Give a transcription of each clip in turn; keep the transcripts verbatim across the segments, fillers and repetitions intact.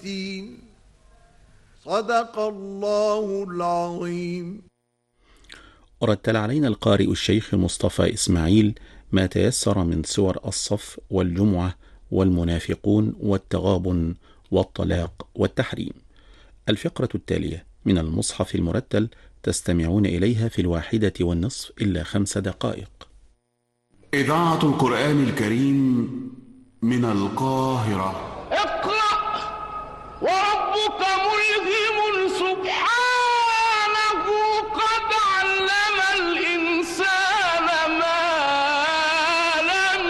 صدق الله العظيم. رتل علينا القارئ الشيخ مصطفى إسماعيل ما تيسر من سور الصف والجمعة والمنافقون والتغابن والطلاق والتحريم. الفقرة التالية من المصحف المرتل تستمعون إليها في الواحدة والنصف إلا خمس دقائق. إذاعة القرآن الكريم من القاهرة. اقرأ وربك ملهم سبحانه قد علم الإنسان ما لم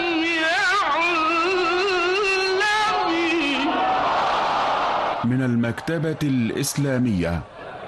يعلم. من المكتبة الإسلامية،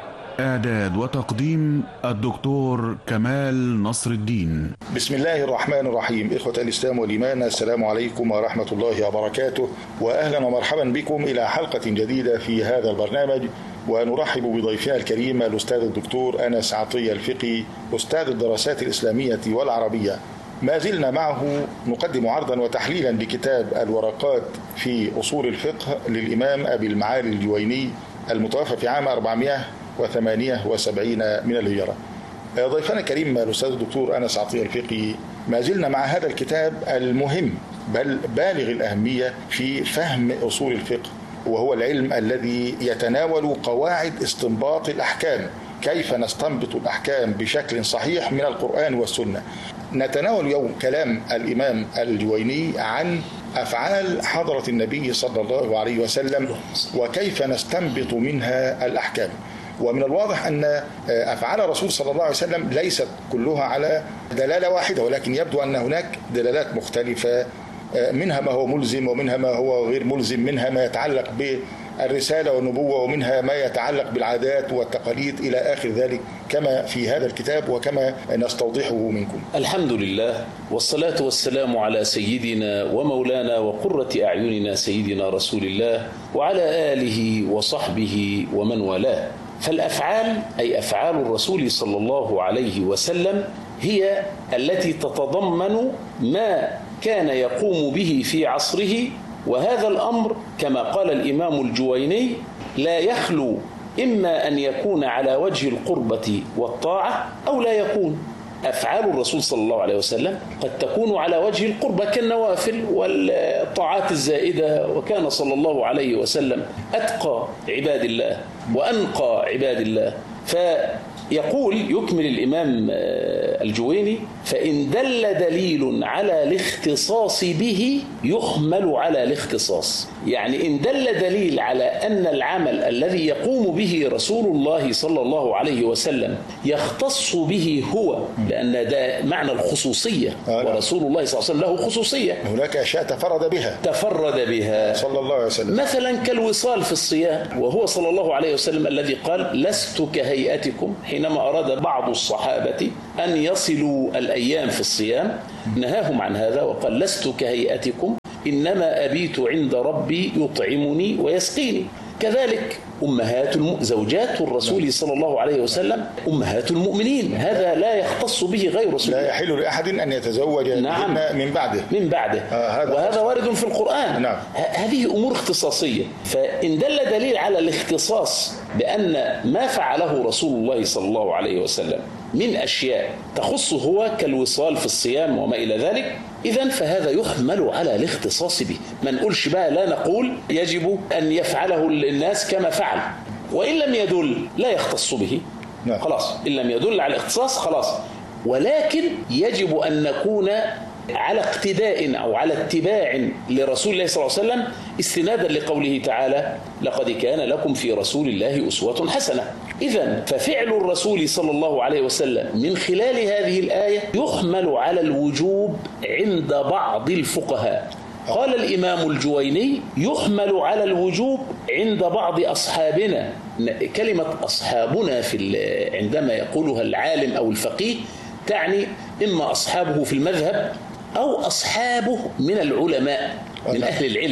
إعداد وتقديم الدكتور كمال نصر الدين. بسم الله الرحمن الرحيم. إخوة الإسلام والإيمان، السلام عليكم ورحمة الله وبركاته، وأهلا ومرحبا بكم إلى حلقة جديدة في هذا البرنامج، ونرحب بضيفنا الكريم الأستاذ الدكتور أنس عطية الفقي، أستاذ الدراسات الإسلامية والعربية. ما زلنا معه نقدم عرضا وتحليلا لكتاب الورقات في أصول الفقه للإمام أبي المعالي الجويني المتوفى في عام أربعمائة وثمانية وسبعين من الهجرة. ضيفنا الكريم الأستاذ الدكتور أنس عطية الفقي، ما زلنا مع هذا الكتاب المهم بل بالغ الأهمية في فهم أصول الفقه، وهو العلم الذي يتناول قواعد استنباط الأحكام، كيف نستنبط الأحكام بشكل صحيح من القرآن والسنة. نتناول اليوم كلام الإمام الجويني عن أفعال حضرة النبي صلى الله عليه وسلم وكيف نستنبط منها الأحكام. ومن الواضح أن أفعال الرسول صلى الله عليه وسلم ليست كلها على دلالة واحدة، ولكن يبدو أن هناك دلالات مختلفة، منها ما هو ملزم ومنها ما هو غير ملزم، منها ما يتعلق بالرسالة والنبوة ومنها ما يتعلق بالعادات والتقاليد إلى آخر ذلك، كما في هذا الكتاب وكما نستوضحه منكم. الحمد لله، والصلاة والسلام على سيدنا ومولانا وقرة أعيننا سيدنا رسول الله وعلى آله وصحبه ومن والاه. فالأفعال أي أفعال الرسول صلى الله عليه وسلم هي التي تتضمن ما كان يقوم به في عصره، وهذا الأمر كما قال الإمام الجويني لا يخلو إما أن يكون على وجه القربة والطاعة أو لا يكون. أفعال الرسول صلى الله عليه وسلم قد تكون على وجه القربة كالنوافل والطاعات الزائدة، وكان صلى الله عليه وسلم أتقى عباد الله وأنقى عباد الله. فيقول يكمل الإمام الجويني: فإن دل دليل على الاختصاص به يحمل على الاختصاص. يعني إن دل دليل على أن العمل الذي يقوم به رسول الله صلى الله عليه وسلم يختص به هو، لأن ده معنى الخصوصية، ورسول الله صلى الله عليه وسلم له خصوصية، هناك أشياء تفرد بها تفرد بها صلى الله عليه وسلم، مثلا كالوصال في الصيام، وهو صلى الله عليه وسلم الذي قال: لست كهيئتكم، حينما أراد بعض الصحابة أن يصلوا الأيام في الصيام نهاهم عن هذا وقال: لست كهيئتكم إنما أبيت عند ربي يطعمني ويسقيني. كذلك أمهات الم... زوجات الرسول صلى الله عليه وسلم أمهات المؤمنين، هذا لا يختص به غير رسول الله، لا يحل لأحد أن يتزوج نعم. من بعده من بعده آه وهذا وارد في القرآن. نعم. ه... هذه أمور اختصاصية. فإن دل دليل على الاختصاص بأن ما فعله رسول الله صلى الله عليه وسلم من أشياء تخص هو كالوصال في الصيام وما إلى ذلك، إذن فهذا يحمل على الاختصاص به. ما نقولش بقى، لا نقول يجب أن يفعله الناس كما فعل، وإن لم يدل لا يختص به. نعم. خلاص، إن لم يدل على الاختصاص خلاص، ولكن يجب أن نكون على اقتداء أو على اتباع لرسول الله صلى الله عليه وسلم، استنادا لقوله تعالى: لقد كان لكم في رسول الله أسوة حسنة. إذن ففعل الرسول صلى الله عليه وسلم من خلال هذه الآية يحمل على الوجوب عند بعض الفقهاء. قال الإمام الجويني: يحمل على الوجوب عند بعض أصحابنا. كلمة أصحابنا في عندما يقولها العالم أو الفقيه تعني إما أصحابه في المذهب أو أصحابه من العلماء من أهل العلم.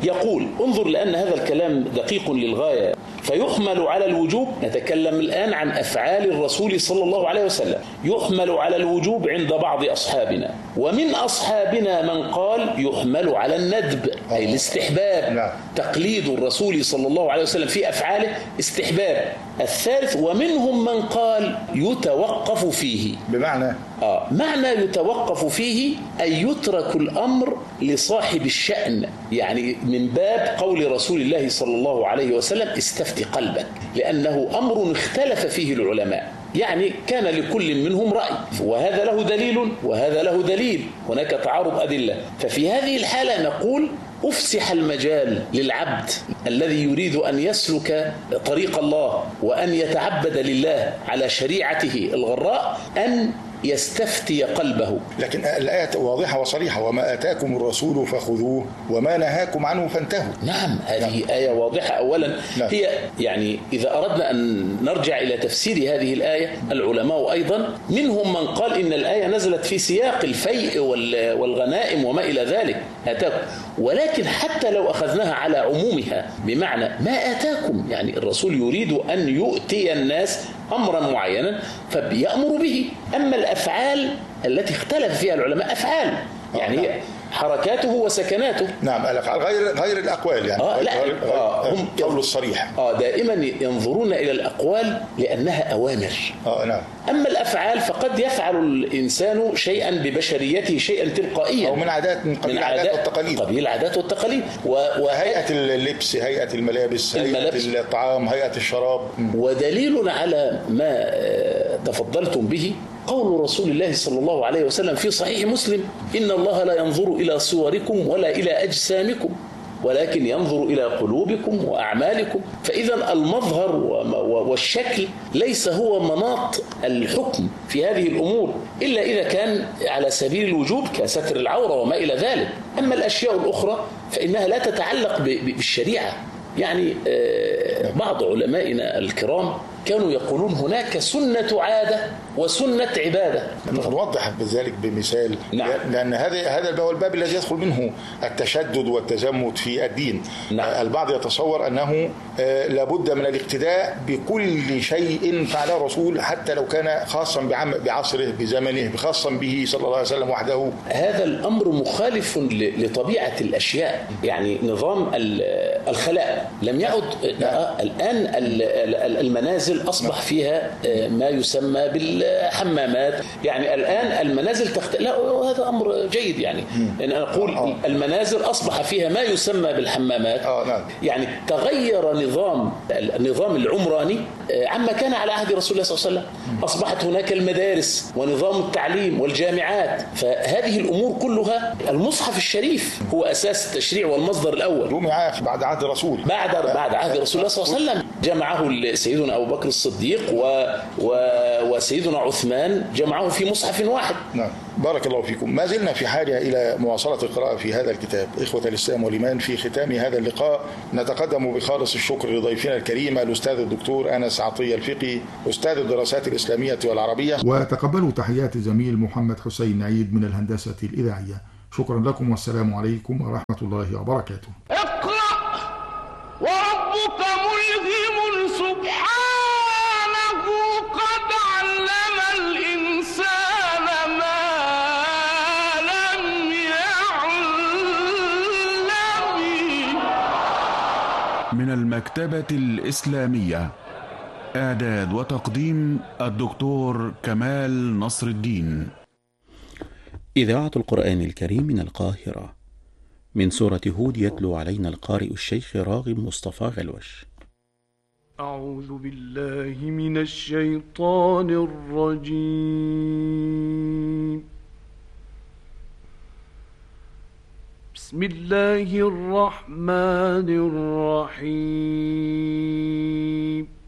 يقول انظر لأن هذا الكلام دقيق للغاية. فيحمل على الوجوب، نتكلم الآن عن أفعال الرسول صلى الله عليه وسلم، يحمل على الوجوب عند بعض أصحابنا، ومن أصحابنا من قال يحمل على الندب أي الاستحباب، تقليد الرسول صلى الله عليه وسلم في أفعاله استحباب. الثالث ومنهم من قال يتوقف فيه، بمعنى آه معنى يتوقف فيه أن يترك الأمر لصاحب الشأن، يعني من باب قول رسول الله صلى الله عليه وسلم استفتي قلبك، لأنه أمر اختلف فيه العلماء، يعني كان لكل منهم رأي، وهذا له دليل وهذا له دليل، هناك تعارض أدلة. ففي هذه الحالة نقول أفسح المجال للعبد الذي يريد أن يسلك طريق الله وأن يتعبد لله على شريعته الغراء أن يستفتي قلبه. لكن الآية واضحة وصريحة: وما آتاكم الرسول فخذوه وما نهاكم عنه فانتهوا. نعم، هذه نعم. آية واضحة. أولا نعم. هي يعني إذا أردنا أن نرجع إلى تفسير هذه الآية، العلماء أيضا منهم من قال إن الآية نزلت في سياق الفيء والغنائم وما إلى ذلك، آتاكم، ولكن حتى لو أخذناها على عمومها بمعنى ما آتاكم، يعني الرسول يريد أن يؤتي الناس أمرا معينا فبيأمر به. أما الأفعال التي اختلف فيها العلماء أفعال، يعني هي حركاته وسكناته. نعم، الأفعال غير غير الأقوال، يعني آه لا غير آه هم قول الصريح. آه دائما ينظرون إلى الأقوال لأنها أوامر. آه نعم. أما الأفعال فقد يفعل الإنسان شيئا ببشريته، شيئا تلقائيا، أو من عادات من قبيل العادات والتقاليد، قبيل العادات والتقاليد، وهيئة اللبس، هيئة الملابس، الملابس، هيئة الطعام، هيئة الشراب. ودليل على ما تفضلتم به قول رسول الله صلى الله عليه وسلم في صحيح مسلم: إن الله لا ينظر إلى صوركم ولا إلى أجسامكم ولكن ينظر إلى قلوبكم وأعمالكم. فإذا المظهر والشكل ليس هو مناط الحكم في هذه الأمور إلا إذا كان على سبيل الوجوب كستر العورة وما إلى ذلك. أما الأشياء الأخرى فإنها لا تتعلق بالشريعة. يعني بعض علمائنا الكرام كانوا يقولون هناك سنة عادة وسنة عبادة. نوضح بذلك بمثال. نعم. لأن هذا هذا هو الباب الذي يدخل منه التشدد والتزمت في الدين. نعم. البعض يتصور أنه لابد من الاقتداء بكل شيء فعله الرسول حتى لو كان خاصا بعصره بزمنه، خاصا به صلى الله عليه وسلم وحده. هذا الأمر مخالف لطبيعة الأشياء. يعني نظام الخلاء لم يعد. نعم. الآن المنازل أصبح فيها ما يسمى بالحمامات. يعني الآن المنازل تخت... لا هذا أمر جيد، يعني أن أقول آه. المنازل أصبح فيها ما يسمى بالحمامات. آه نعم. يعني تغير نظام النظام العمراني عما كان على عهد رسول الله صلى الله عليه وسلم. أصبحت هناك المدارس ونظام التعليم والجامعات. فهذه الأمور كلها المصحف الشريف هو أساس التشريع والمصدر الأول. جمع بعد عهد الرسول، بعد بعد عهد رسول الله صلى الله عليه وسلم. جمعه سيدنا أبو بكر الصديق و... و... وسيدنا عثمان، جمعه في مصحف واحد. نعم. بارك الله فيكم. ما زلنا في حاجة إلى مواصلة القراءة في هذا الكتاب. إخوة الإسلام والإيمان، في ختام هذا اللقاء نتقدم بخالص الشكر لضيفنا الكريم الأستاذ الدكتور أنس عطية الفقي، أستاذ الدراسات الإسلامية والعربية. وتقبلوا تحيات زميل محمد حسين عيد من الهندسة الإذاعية. شكرا لكم والسلام عليكم ورحمة الله وبركاته. اقرأ وربك ملهم سبحانه قد علم الإنسان ما لم يعلم. من المكتبة الإسلامية، إعداد وتقديم الدكتور كمال نصر الدين. إذاعة القرآن الكريم من القاهرة. من سورة هود يتلو علينا القارئ الشيخ راغب مصطفى غلوش. أعوذ بالله من الشيطان الرجيم. بسم الله الرحمن الرحيم.